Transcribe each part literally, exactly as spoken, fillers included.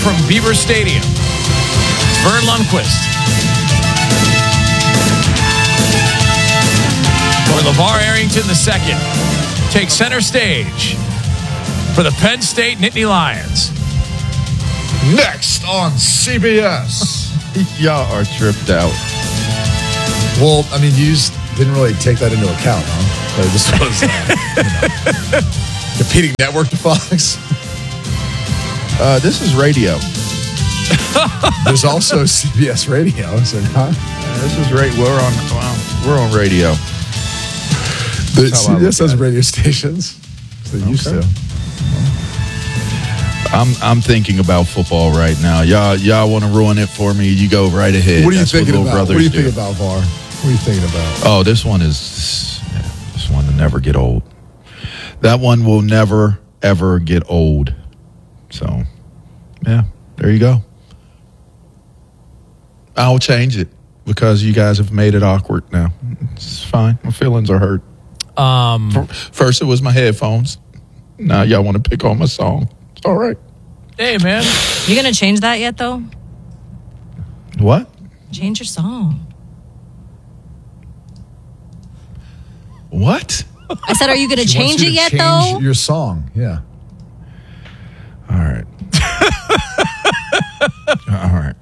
from Beaver Stadium. It's Vern Lundquist. For LeVar Arrington the second takes center stage for the Penn State Nittany Lions. Next on C B S. Y'all are tripped out. Well, I mean, you just didn't really take that into account, huh? Like this was uh, you know, competing network to Fox. Uh, this is radio. There's also C B S Radio, so huh? Yeah, this is right. We're on. Well, we're on radio. The C B S has radio stations. So they used Okay. to. I'm I'm thinking about football right now. Y'all y'all want to ruin it for me? You go right ahead. What are you That's thinking what little about? What brothers are you do. thinking about, V A R? What are you thinking about? Oh, this one is yeah, this one will never get old. That one will never ever get old. So, yeah, there you go. I'll change it because you guys have made it awkward now. It's fine. My feelings are hurt. Um, First, it was my headphones. Now y'all want to pick on my song. It's all right. hey, man. You gonna change that yet, though? What? Change your song. What? I said, are you gonna She wants change you it to yet, change though? Your song, yeah. All right. All right.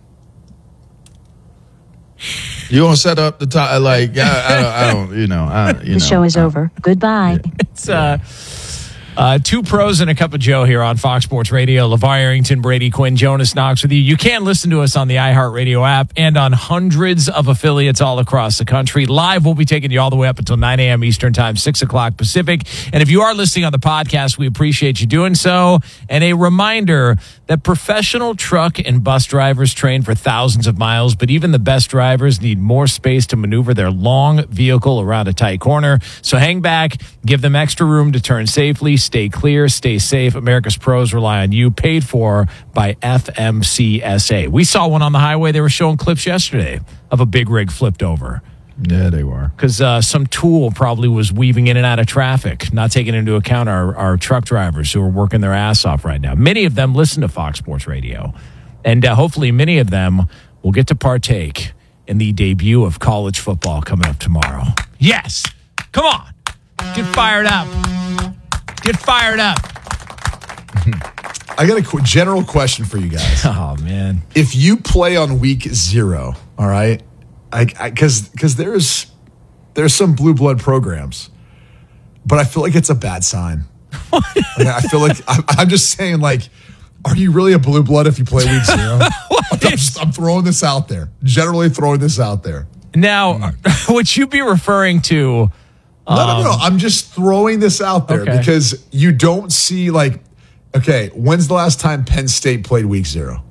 You want to set up the time? Like, I, I, don't, I don't, you know, I, you know. The show is I, over. Goodbye. It's uh, uh, two pros and a cup of Joe here on Fox Sports Radio. LeVar Arrington, Brady Quinn, Jonas Knox with you. You can listen to us on the iHeartRadio app and on hundreds of affiliates all across the country. Live, we'll be taking you all the way up until nine a.m. Eastern Time, six o'clock Pacific. And if you are listening on the podcast, we appreciate you doing so. And a reminder that professional truck and bus drivers train for thousands of miles, but even the best drivers need more space to maneuver their long vehicle around a tight corner. So hang back, give them extra room to turn safely, stay clear, stay safe. America's pros rely on you, paid for by F M C S A. We saw one on the highway. They were showing clips yesterday of a big rig flipped over. Yeah, they were. Because uh, some tool probably was weaving in and out of traffic, not taking into account our, our truck drivers who are working their ass off right now. Many of them listen to Fox Sports Radio. And uh, hopefully many of them will get to partake in the debut of college football coming up tomorrow. Yes! Come on! Get fired up. Get fired up. I got a qu- general question for you guys. Oh, man. If you play on week zero, all right, I because because there's there's some blue blood programs, but I feel like it's a bad sign. Like, I feel like I'm, I'm just saying, like, are you really a blue blood if you play week zero? I'm, just, I'm throwing this out there. Generally, throwing this out there. Now, would you be referring to? No, no, no, no. I'm just throwing this out there Okay. because you don't see, like, okay, when's the last time Penn State played week zero?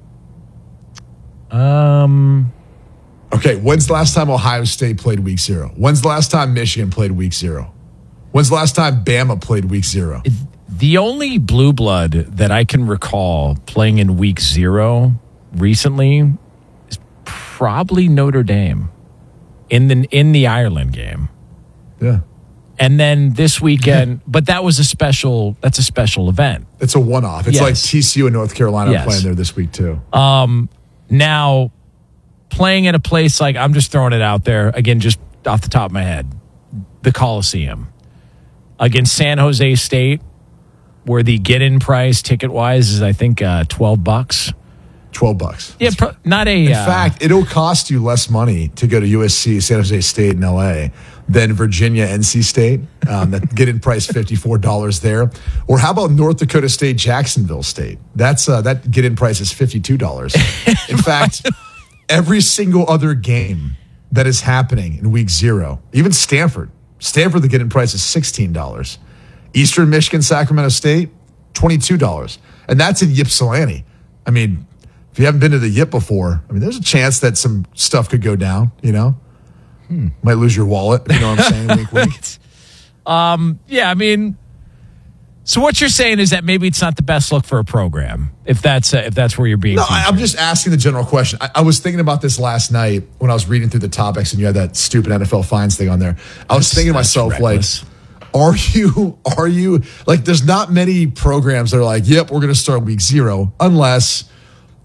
Um. Okay, when's the last time Ohio State played week zero? When's the last time Michigan played week zero? When's the last time Bama played week zero? The only blue blood that I can recall playing in week zero recently is probably Notre Dame in the in the Ireland game. Yeah. And then this weekend, but that was a special that's a special event. It's a one-off. It's Yes. like T C U and North Carolina Yes. playing there this week too. Now, playing at a place like, I'm just throwing it out there, again, just off the top of my head, the Coliseum against San Jose State, where the get-in price ticket-wise is, I think, uh, twelve bucks. twelve bucks. Yeah, pro- not a... In uh, fact, it'll cost you less money to go to U S C, San Jose State, and L A than Virginia, N C State. Um, that get in price fifty-four dollars there. Or how about North Dakota State, Jacksonville State? That's uh, that get in price is fifty-two dollars. In fact, every single other game that is happening in week zero, even Stanford, Stanford, the get in price is sixteen dollars. Eastern Michigan, Sacramento State, twenty-two dollars. And that's in Ypsilanti. I mean, if you haven't been to the Yip before, I mean, there's a chance that some stuff could go down, you know? Hmm. Might lose your wallet, you know what I'm saying? Wink, wink. Um, yeah, I mean, so what you're saying is that maybe it's not the best look for a program, if that's uh, if that's where you're being No, I, I'm featured. just asking the general question. I, I was thinking about this last night when I was reading through the topics and you had that stupid N F L fines thing on there. I was That's- thinking to that's myself, reckless. like, are you, are you, like, there's not many programs that are like, yep, we're going to start week zero, unless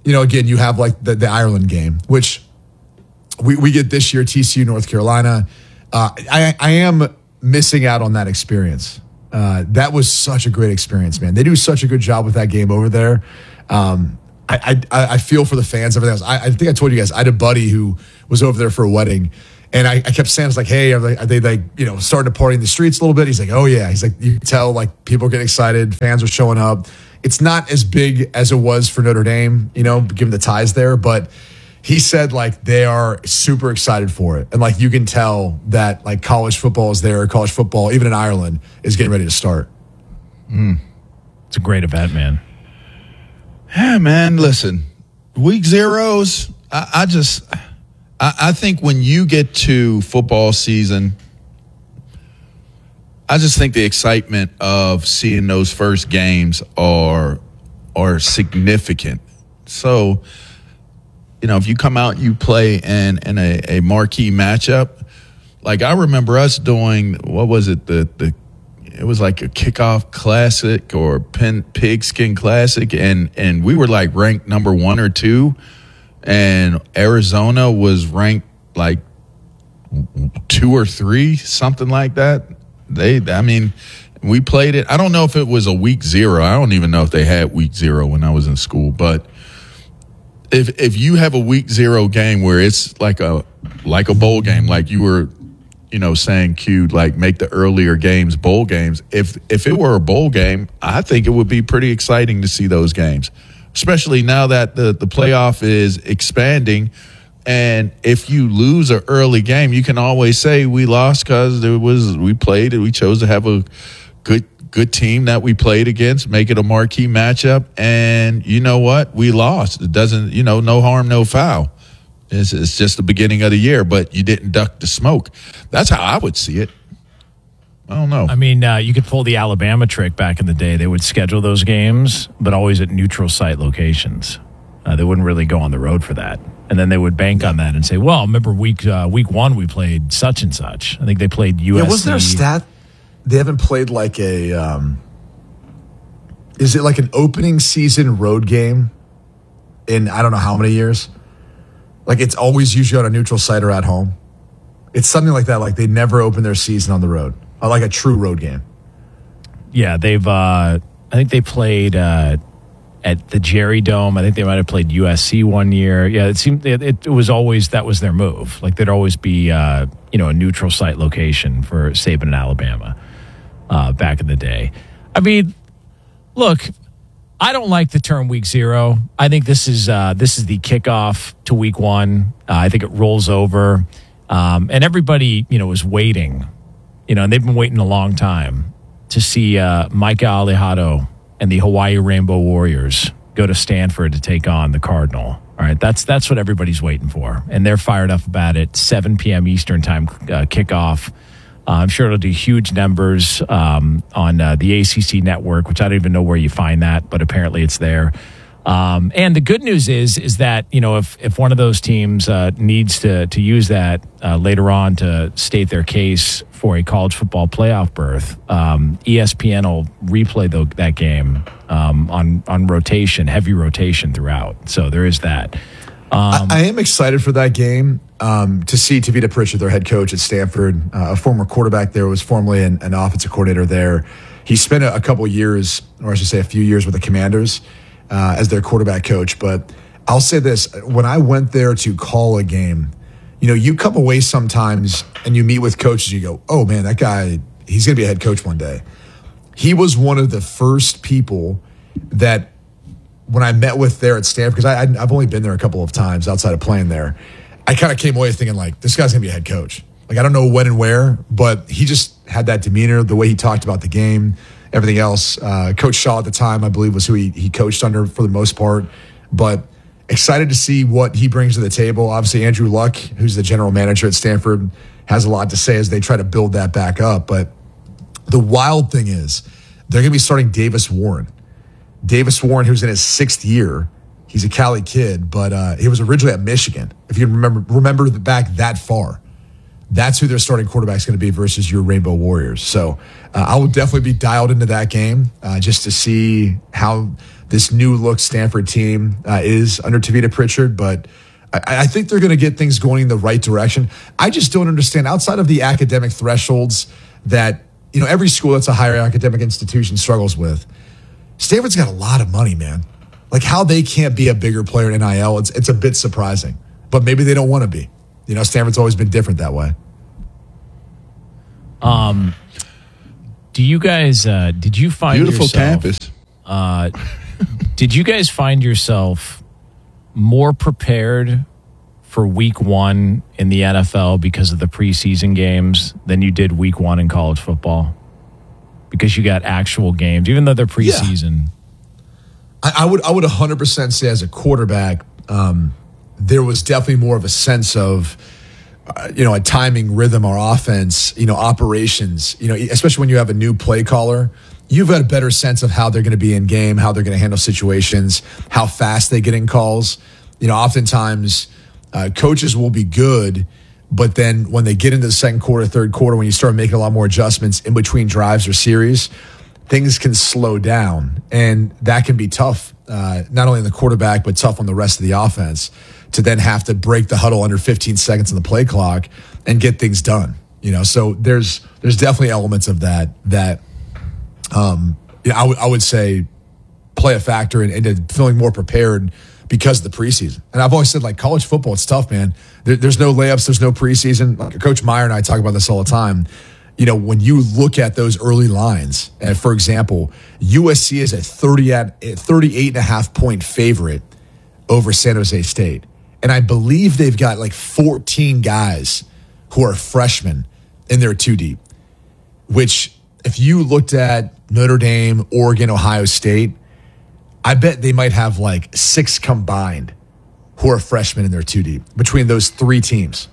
you know, again, you have like the, the Ireland game, which we, we get this year, T C U, North Carolina. Uh, I, I am missing out on that experience. Uh, that was such a great experience, man. They do such a good job with that game over there. Um, I, I I feel for the fans, everything else. I, I think I told you guys, I had a buddy who was over there for a wedding, and I, I kept saying, I was like, hey, are they, are they like, you know, starting to party in the streets a little bit? He's like, oh yeah. He's like, you can tell like people are getting excited, fans are showing up. It's not as big as it was for Notre Dame, you know, given the ties there, but he said like they are super excited for it. And like you can tell that like college football is there, college football, even in Ireland, is getting ready to start. Mm. It's a great event, man. Yeah, man, listen, week zeros, I, I just, I, I think when you get to football season, I just think the excitement of seeing those first games are, are significant. So, you know, if you come out and you play in, in a, a marquee matchup, like I remember us doing, what was it, the, the, it was like a kickoff classic or pin, pigskin classic, and, and we were like ranked number one or two, and Arizona was ranked like two or three, something like that. They, I mean, we played it. I don't know if it was a week zero. I don't even know if they had week zero when I was in school, but if if you have a week zero game where it's like a like a bowl game, like you were, you know, saying, Q, like make the earlier games bowl games. If if it were a bowl game, I think it would be pretty exciting to see those games, especially now that the, the playoff is expanding. And if you lose an early game, you can always say we lost because there was we played and we chose to have a good good team that we played against, make it a marquee matchup. And you know what? We lost. It doesn't, you know, no harm, no foul. It's, it's just the beginning of the year, but you didn't duck the smoke. That's how I would see it. I don't know. I mean, uh, you could pull the Alabama trick back in the day. They would schedule those games, but always at neutral site locations. Uh, they wouldn't really go on the road for that. And then they would bank on that and say, well, remember week uh, week one we played such and such. I think they played U S C. Yeah, wasn't there a stat? They haven't played like a, um, is it like an opening season road game in I don't know how many years? Like it's always usually on a neutral site or at home. It's something like that. Like they never open their season on the road, or like a true road game. Yeah, they've. Uh, I think they played uh, at the Jerry Dome. I think they might have played U S C one year. Yeah, it seemed it, it was always that was their move. Like there'd always be uh, you know a neutral site location for Saban and Alabama uh, back in the day. I mean, look. I don't like the term week zero. I think this is uh, this is the kickoff to week one. Uh, I think it rolls over, um, and everybody you know is waiting, you know, and they've been waiting a long time to see uh, Micah Alejado and the Hawaii Rainbow Warriors go to Stanford to take on the Cardinal. All right, that's that's what everybody's waiting for, and they're fired up about it. seven p.m. Eastern time uh, kickoff. Uh, I'm sure it'll do huge numbers um, on uh, the A C C network, which I don't even know where you find that, but apparently it's there. Um, and the good news is, is that you know if if one of those teams uh, needs to to use that uh, later on to state their case for a college football playoff berth, um, E S P N will replay the, that game um, on on rotation, heavy rotation throughout. So there is that. Um, I, I am excited for that game um, to see Tavita Pritchard, their head coach at Stanford, uh, a former quarterback there, was formerly an, an offensive coordinator there. He spent a, a couple of years, or I should say a few years with the Commanders uh, as their quarterback coach. But I'll say this, when I went there to call a game, you know, you come away sometimes and you meet with coaches, you go, oh man, that guy, he's going to be a head coach one day. He was one of the first people that when I met with there at Stanford, because I, I've only been there a couple of times outside of playing there, I kind of came away thinking like, this guy's going to be a head coach. Like, I don't know when and where, but he just had that demeanor, the way he talked about the game, everything else. Uh, Coach Shaw at the time, I believe, was who he, he coached under for the most part. But excited to see what he brings to the table. Obviously, Andrew Luck, who's the general manager at Stanford, has a lot to say as they try to build that back up. But the wild thing is they're going to be starting Davis Warren. Davis Warren, who's in his sixth year, he's a Cali kid, but uh, he was originally at Michigan. If you remember, remember the back that far, that's who their starting quarterback is going to be versus your Rainbow Warriors. So uh, I will definitely be dialed into that game uh, just to see how this new look Stanford team uh, is under Tavita Pritchard, but I, I think they're going to get things going in the right direction. I just don't understand, outside of the academic thresholds that, you know, every school that's a higher academic institution struggles with, Stanford's got a lot of money, man. Like, how they can't be a bigger player in N I L, it's, it's a bit surprising. But maybe they don't want to be. You know, Stanford's always been different that way. Um, do you guys, uh, did you find Beautiful yourself, campus. Uh, did you guys find yourself more prepared for week one in the N F L because of the preseason games than you did week one in college football? Because you got actual games, even though they're preseason. Yeah. I, I would I would one hundred percent say as a quarterback, um, there was definitely more of a sense of, uh, you know, a timing, rhythm, or offense, you know, operations, you know, especially when you have a new play caller. You've got a better sense of how they're going to be in game, how they're going to handle situations, how fast they get in calls. You know, oftentimes uh, coaches will be good, but then when they get into the second quarter, third quarter, when you start making a lot more adjustments in between drives or series, things can slow down. And that can be tough, uh, not only on the quarterback, but tough on the rest of the offense to then have to break the huddle under fifteen seconds on the play clock and get things done. You know, so there's there's definitely elements of that that Um, you know, I would I would say play a factor in, into feeling more prepared because of the preseason. And I've always said, like, college football, it's tough, man. There, there's no layups, there's no preseason. Like Coach Meyer and I talk about this all the time. You know, when you look at those early lines, and for example, U S C is a thirty at thirty-eight and a half point favorite over San Jose State, and I believe they've got like fourteen guys who are freshmen in their two deep, which, if you looked at Notre Dame, Oregon, Ohio State, I bet they might have like six combined who are freshmen in their two deep between those three teams.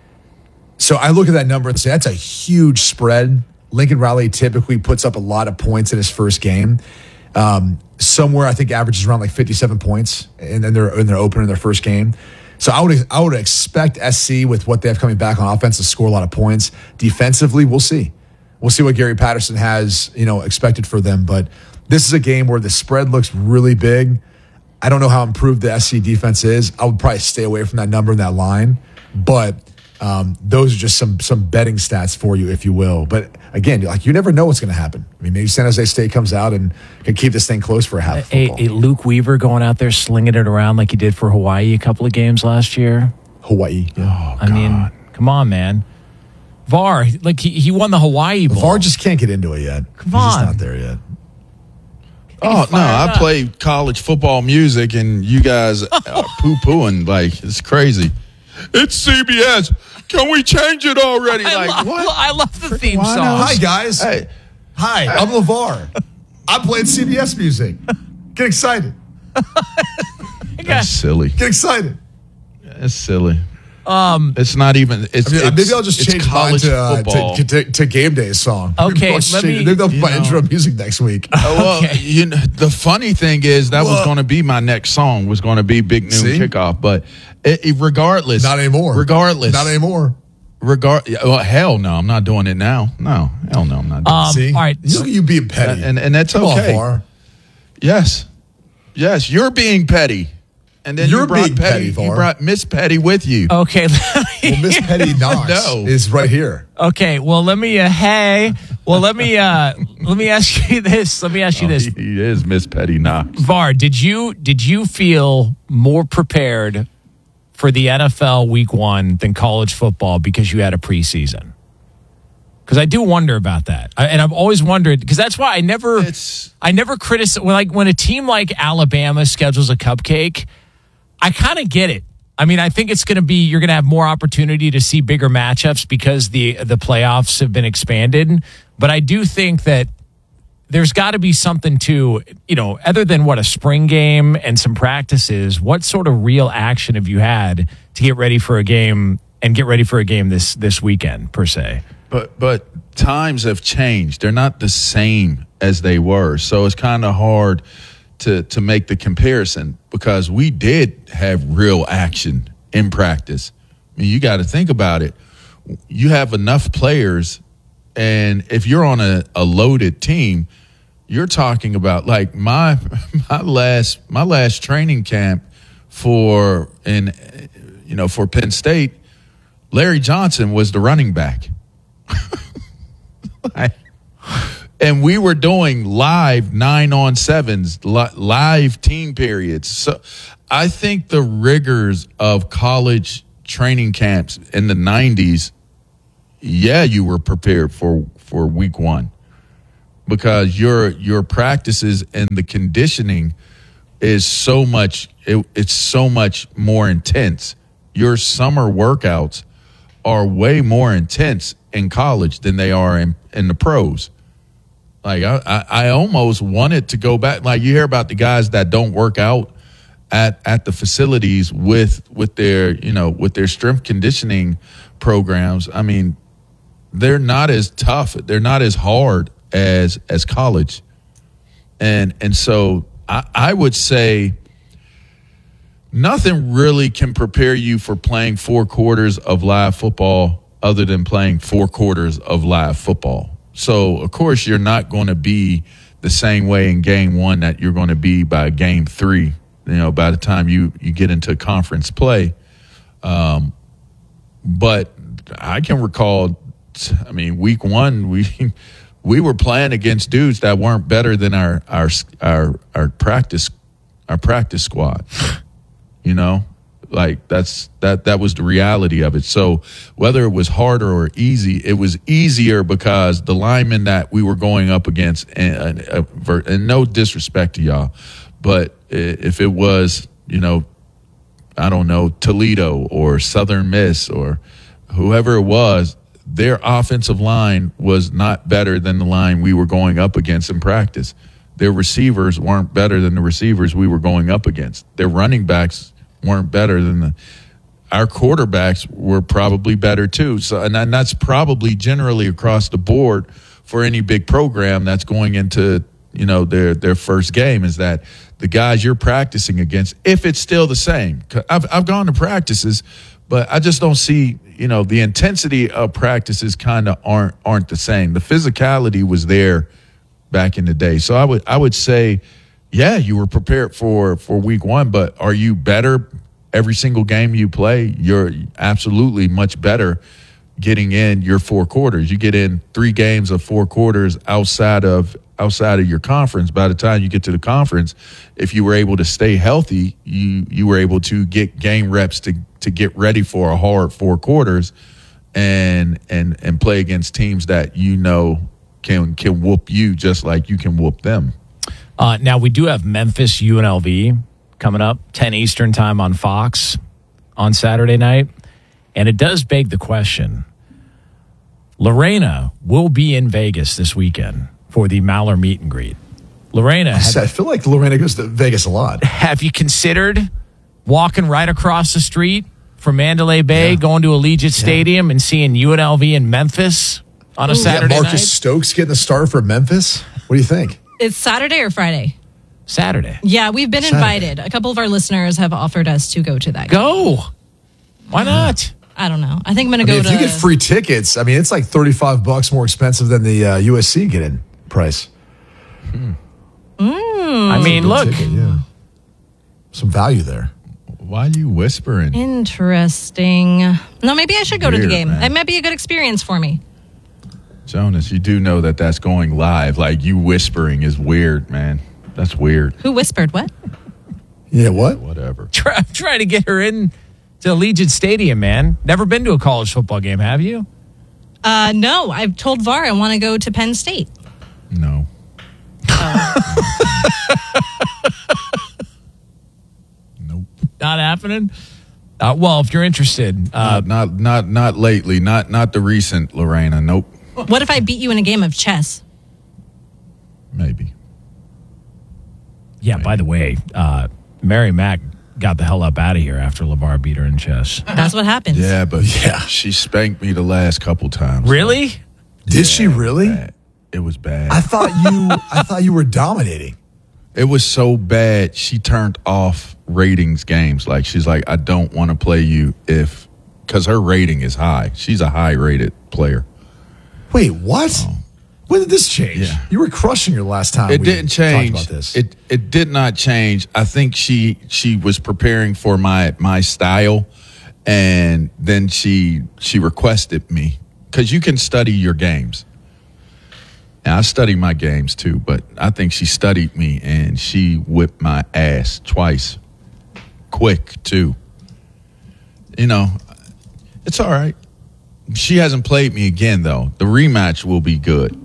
So I look at that number and say that's a huge spread. Lincoln Riley typically puts up a lot of points in his first game. Um, somewhere I think averages around like fifty-seven points in, in their in their opener in their first game. So I would I would expect S C with what they have coming back on offense to score a lot of points. Defensively, we'll see. We'll see what Gary Patterson has, you know, expected for them. But this is a game where the spread looks really big. I don't know how improved the S C defense is. I would probably stay away from that number and that line. But um, those are just some some betting stats for you, if you will. But again, like, you never know what's going to happen. I mean, maybe San Jose State comes out and can keep this thing close for a half. A, a Luke Weaver going out there slinging it around like he did for Hawaii a couple of games last year. Hawaii. Yeah. Oh, I mean, come on, man. V A R, like he, he won the Hawaii Bowl. V A R just can't get into it yet. Come He's just on. not there yet. Oh, no, I up. play college football music and you guys are poo-pooing. Like, it's crazy. It's C B S. Can we change it already? I Like, love, what? I love the theme Why song. not? Hi, guys. Hey, Hi, I'm LeVar. I'm playing C B S music. Get excited. that's silly. Get excited. It's silly. Um, it's not even. It's, I mean, it's maybe I'll just it's change mine college to, uh, football. to, to, to Game Day's song. Okay, Maybe I'll just let change me- it. Maybe they'll put you my know. intro music next week. well, Okay. you know, the funny thing is that was What? going to be my next song. Was going to be Big Noon See? Kickoff, but it, it- regardless, Not anymore. Regardless, Not anymore. regard. Well, hell no, I'm not doing it now. No, hell no, I'm not. Doing Um, See? all right. Look at you being petty. it. And and that's Come on, okay. V A R. Yes, yes, you're being petty, and then You're you brought being petty. petty, V A R. You brought Miss Petty with you. Okay. Well, Miss Petty Knox No. is right here. Okay. Well, let me. Uh, hey. Well, let me. Uh, let me ask you this. Let me ask you this. He, he is Miss Petty Knox. V A R, did you did you feel more prepared for the N F L Week One than college football because you had a preseason? Because I do wonder about that, I, and I've always wondered because that's why I never It's I never criticize when like when a team like Alabama schedules a cupcake. I kind of get it. I mean, I think it's going to be you're going to have more opportunity to see bigger matchups because the the playoffs have been expanded. But I do think that there's got to be something to, you know, other than what a spring game and some practices, what sort of real action have you had to get ready for a game and get ready for a game this this weekend per se? But but times have changed. They're not the same as they were. So it's kind of hard to to make the comparison because we did have real action in practice. I mean, you got to think about it. You have enough players, and if you're on a, a loaded team, you're talking about like my my last my last training camp for in you know for Penn State, Larry Johnson was the running back. And we were doing live nine on sevens, li- live team periods. So I think the rigors of college training camps in the nineties, yeah, you were prepared for, for week one because your your practices and the conditioning is so much it, it's so much more intense. Your summer workouts are way more intense in college than they are in, in the pros. Like I, I, I almost wanted to go back. Like you hear about the guys that don't work out at, at the facilities with with their you know with their strength conditioning programs. I mean, they're not as tough. They're not as hard as as college. And and so I, I would say nothing really can prepare you for playing four quarters of live football other than playing four quarters of live football. So, of course, you're not going to be the same way in game one that you're going to be by game three, you know, by the time you, you get into conference play. Um, but I can recall, I mean, week one, we we were playing against dudes that weren't better than our our our, our practice our practice squad, you know. Like that's that that was the reality of it. So whether it was harder or easy, it was easier because the linemen that we were going up against, and, and, and no disrespect to y'all, but if it was, you know, I don't know, Toledo or Southern Miss or whoever it was, their offensive line was not better than the line we were going up against in practice. Their receivers weren't better than the receivers we were going up against. Their running backs weren't better than the our quarterbacks were probably better too. So and, and that's probably generally across the board for any big program that's going into, you know, their their first game is that the guys you're practicing against, if it's still the same. I've I've gone to practices, but I just don't see, you know, the intensity of practices kind of aren't aren't the same. The physicality was there back in the day. So I would I would say yeah, you were prepared for, for week one, but are you better every single game you play? You're absolutely much better getting in your four quarters. You get in three games of four quarters outside of outside of your conference. By the time you get to the conference, if you were able to stay healthy, you you were able to get game reps to to get ready for a hard four quarters and and and play against teams that you know can can whoop you just like you can whoop them. Uh, now, we do have Memphis U N L V coming up, ten Eastern time on Fox on Saturday night. And it does beg the question. Lorena will be in Vegas this weekend for the Maller meet and greet. Lorena. Have, I feel like Lorena goes to Vegas a lot. Have you considered walking right across the street from Mandalay Bay, yeah. going to Allegiant yeah. Stadium and seeing U N L V in Memphis on a Ooh, Saturday yeah, Marcus night? Stokes getting the start for Memphis? What do you think? It's Saturday or Friday? Saturday. Yeah, we've been Saturday. invited. A couple of our listeners have offered us to go to that. Go. Why not? I don't know. I think I'm going to I go mean, to... If you get free tickets, I mean, it's like thirty-five bucks more expensive than the uh, U S C get-in price. Hmm. Mm. I mean, look. Ticket, yeah. Some value there. Why are you whispering? Interesting. No, maybe I should go Weird, to the game. man. It might be a good experience for me. Jonas, you do know that that's going live. Like, you whispering is weird, man. That's weird. Who whispered what? Yeah, what? Whatever. Try, I'm trying to get her in to Allegiant Stadium, man. Never been to a college football game, have you? Uh, no, I've told V A R I want to go to Penn State. No. Oh. Nope. Not happening? Uh, well, if you're interested. Uh, not, not not not lately. Not not the recent Lorena. Nope. What if I beat you in a game of chess? Maybe. Yeah, by the way, uh, Mary Mack got the hell up out of here after LeVar beat her in chess. That's what happens. Yeah, but Yeah. she spanked me the last couple times. Really? Did Yeah, she really? It was bad. It was bad. I thought you I thought you were dominating. It was so bad, she turned off ratings games. Like, she's like, I don't want to play you if, because her rating is high. She's a high rated player. Wait, what? Oh. When did this change? Yeah. You were crushing your last time. It we didn't change. Talked about this. It it did not change. I think she she was preparing for my my style, and then she she requested me because you can study your games. And I study my games too, but I think she studied me and she whipped my ass twice, quick too. You know, it's all right. She hasn't played me again though. The rematch will be good.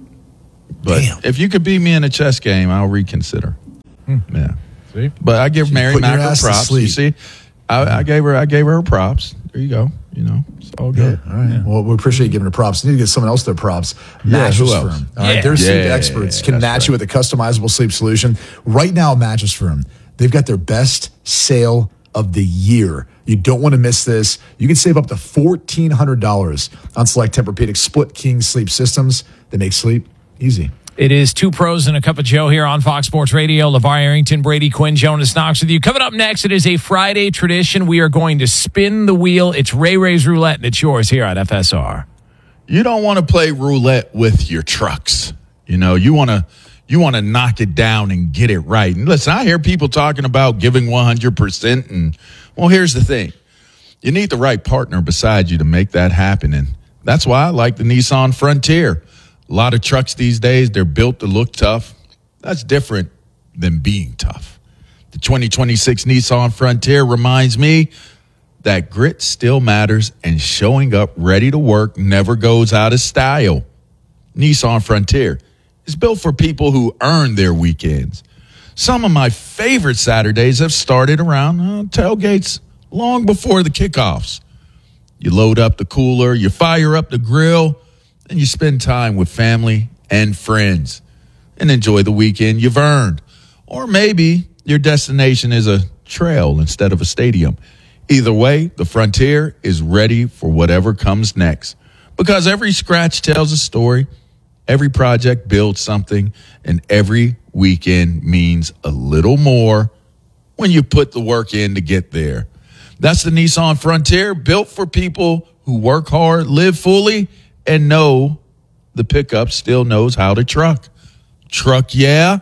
But Damn. if you could beat me in a chess game, I'll reconsider. Hmm. Yeah. See? But I give Mary put your Mack her ass to props. You sleep. see, I, I gave her I gave her her props. There you go. You know, it's all Yeah, good. all right. Yeah. Well, we appreciate you giving her props. You need to get someone else their props. Yeah, Mattress who else? Firm. All right, Yeah. their sleep Yeah, experts can that's match you right. with a customizable sleep solution. Right now, Mattress Firm, they've got their best sale of the year. You don't want to miss this. You can save up to fourteen hundred dollars on select Tempur-Pedic split king sleep systems that make sleep easy. It is Two Pros and a Cup of Joe here on Fox Sports Radio. LeVar Arrington, Brady Quinn, Jonas Knox with you. Coming up next, it is a Friday tradition. We are going to spin the wheel. It's Ray Ray's Roulette, and it's yours here on F S R. You don't want to play roulette with your trucks. You know, you want to you want to knock it down and get it right. And listen, I hear people talking about giving one hundred percent. And, well, here's the thing. You need the right partner beside you to make that happen. And that's why I like the Nissan Frontier. A lot of trucks these days, they're built to look tough. That's different than being tough. The twenty twenty-six Nissan Frontier reminds me that grit still matters and showing up ready to work never goes out of style. Nissan Frontier is built for people who earn their weekends. Some of my favorite Saturdays have started around uh, tailgates long before the kickoffs. You load up the cooler, you fire up the grill, and you spend time with family and friends and enjoy the weekend you've earned. Or maybe your destination is a trail instead of a stadium. Either way, the Frontier is ready for whatever comes next. Because every scratch tells a story, every project builds something, and every weekend means a little more when you put the work in to get there. That's the Nissan Frontier, built for people who work hard, live fully, and know the pickup still knows how to truck. Truck, yeah.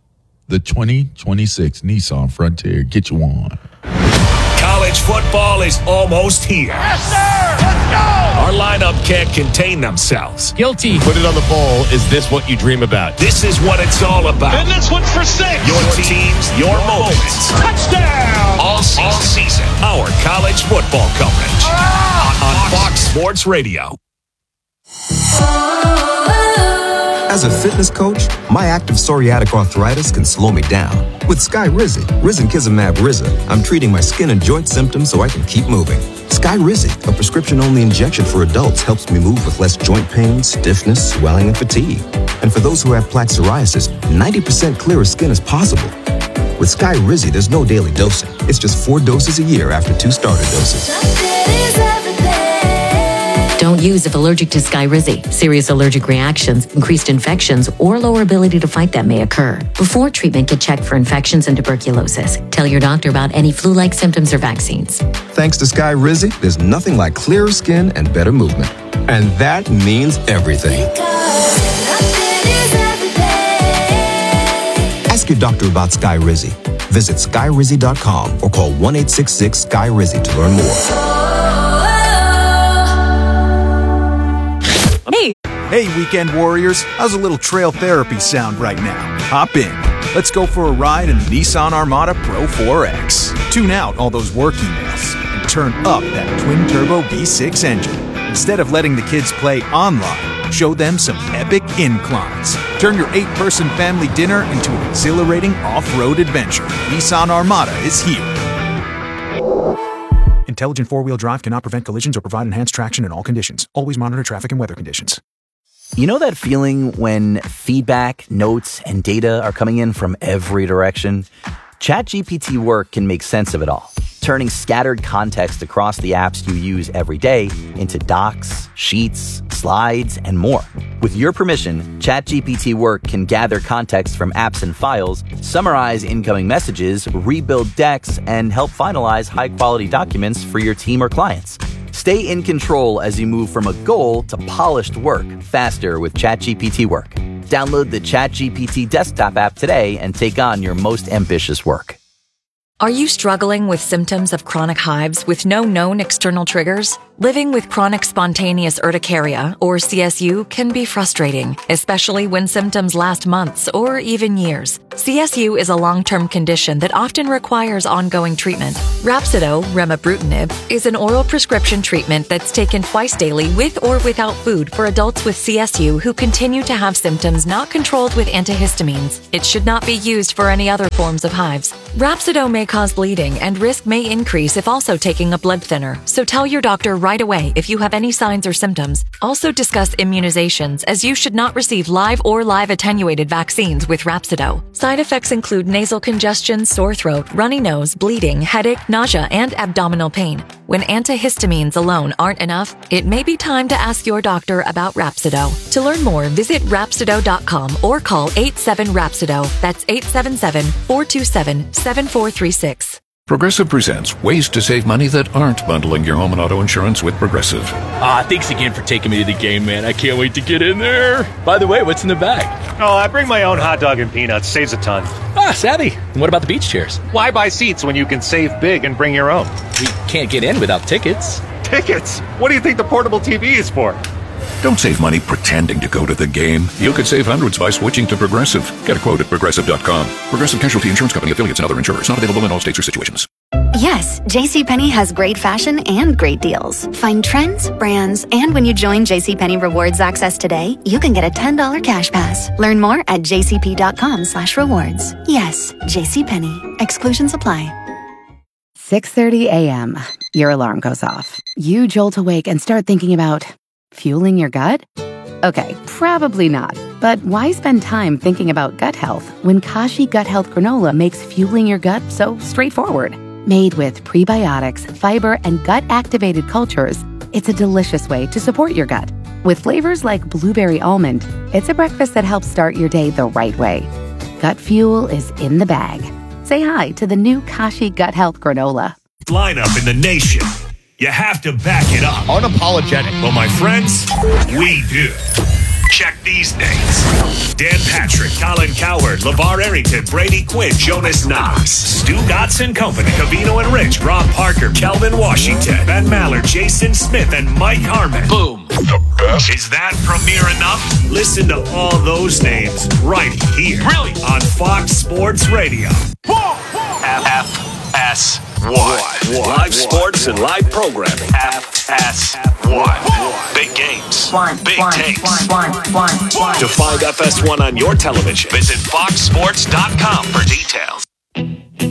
The twenty twenty-six Nissan Frontier. Get you on. College football is almost here. Yes, sir! Let's go! Our lineup can't contain themselves. Guilty. Put it on the bowl. Is this what you dream about? This is what it's all about. And this one's for six. Your teams, your moments. Touchdown! All season. All season. Our college football coverage. On, on Fox Sports Radio. As a fitness coach, my active psoriatic arthritis can slow me down. With Skyrizi, Risankizumab Riza, I'm treating my skin and joint symptoms so I can keep moving. Skyrizi, a prescription-only injection for adults, helps me move with less joint pain, stiffness, swelling, and fatigue. And for those who have plaque psoriasis, ninety percent clearer skin is possible. With Skyrizi, there's no daily dosing. It's just four doses a year after two starter doses. Don't use if allergic to Skyrizi. Serious allergic reactions, increased infections, or lower ability to fight them may occur. Before treatment, get checked for infections and tuberculosis. Tell your doctor about any flu-like symptoms or vaccines. Thanks to Skyrizi, there's nothing like clearer skin and better movement. And that means everything. Ask your doctor about Skyrizi. Visit Skyrizi dot com or call one eight six six Sky Rizi to learn more. Hey, weekend warriors, how's a little trail therapy sound right now? Hop in. Let's go for a ride in the Nissan Armada Pro four X. Tune out all those work emails and turn up that twin-turbo V six engine. Instead of letting the kids play online, show them some epic inclines. Turn your eight-person family dinner into an exhilarating off-road adventure. Nissan Armada is here. Intelligent four-wheel drive cannot prevent collisions or provide enhanced traction in all conditions. Always monitor traffic and weather conditions. You know that feeling when feedback, notes, and data are coming in from every direction? ChatGPT Work can make sense of it all, turning scattered context across the apps you use every day into docs, sheets, slides, and more. With your permission, ChatGPT Work can gather context from apps and files, summarize incoming messages, rebuild decks, and help finalize high-quality documents for your team or clients. Stay in control as you move from a goal to polished work faster with ChatGPT Work. Download the ChatGPT desktop app today and take on your most ambitious work. Are you struggling with symptoms of chronic hives with no known external triggers? Living with chronic spontaneous urticaria, or C S U, can be frustrating, especially when symptoms last months or even years. C S U is a long-term condition that often requires ongoing treatment. Rhapsido, remibrutinib, is an oral prescription treatment that's taken twice daily with or without food for adults with C S U who continue to have symptoms not controlled with antihistamines. It should not be used for any other forms of hives. Rhapsido may cause bleeding and risk may increase if also taking a blood thinner, so tell your doctor right away if you have any signs or symptoms. Also discuss immunizations, as you should not receive live or live attenuated vaccines with Rhapsido. Side effects include nasal congestion, sore throat, runny nose, bleeding, headache, nausea, and abdominal pain. When antihistamines alone aren't enough, it may be time to ask your doctor about Rhapsido. To learn more, visit Rhapsido dot com or call eight seven Rhapsido. That's eight seven seven, four two seven, seven four three six. Progressive presents ways to save money that aren't bundling your home and auto insurance with Progressive. Ah, thanks again for taking me to the game, man. I can't wait to get in there. By the way, what's in the bag? Oh, I bring my own hot dog and peanuts. Saves a ton. Ah, savvy. And what about the beach chairs? Why buy seats when you can save big and bring your own? We can't get in without tickets. Tickets? What do you think the portable T V is for? Don't save money pretending to go to the game. You could save hundreds by switching to Progressive. Get a quote at Progressive dot com. Progressive Casualty Insurance Company, affiliates, and other insurers. Not available in all states or situations. Yes, JCPenney has great fashion and great deals. Find trends, brands, and when you join JCPenney Rewards Access today, you can get a ten dollars cash pass. Learn more at jcp.com slash rewards. Yes, JCPenney. Exclusions apply. six thirty a.m. Your alarm goes off. You jolt awake and start thinking about fueling your gut? Okay, probably not. But why spend time thinking about gut health when Kashi Gut Health Granola makes fueling your gut so straightforward? Made with prebiotics, fiber, and gut-activated cultures, it's a delicious way to support your gut. With flavors like blueberry almond, it's a breakfast that helps start your day the right way. Gut fuel is in the bag. Say hi to the new Kashi Gut Health Granola. Lineup in the nation. You have to back it up. Unapologetic. Well, my friends, we do. Check these names. Dan Patrick, Colin Cowherd, LeVar Arrington, Brady Quinn, Jonas Knox, Stu Dotson Company, Cavino and Rich, Rob Parker, Kelvin Washington, Ben Maller, Jason Smith, and Mike Harmon. Boom. The best. Is that premiere enough? Listen to all those names right here. Really? On Fox Sports Radio. F S one. Live sports and live programming. F S one. Big games. One, Big one, takes. One, one, one, one. To find F S one on your television, visit fox sports dot com for details.